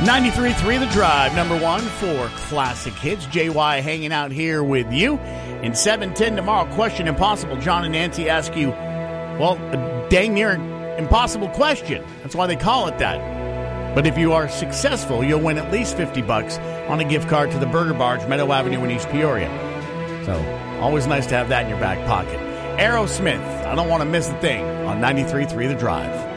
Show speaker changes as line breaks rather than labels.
93.3 The Drive, number one for classic hits. JY hanging out here with you. In 7:10 tomorrow, Question Impossible. John and Nancy ask you, well, a dang near impossible question. That's why they call it that. But if you are successful, you'll win at least $50 on a gift card to the Burger Barge, Meadow Avenue in East Peoria. So, always nice to have that in your back pocket. Aerosmith, I don't want to miss a thing on 93.3 The Drive.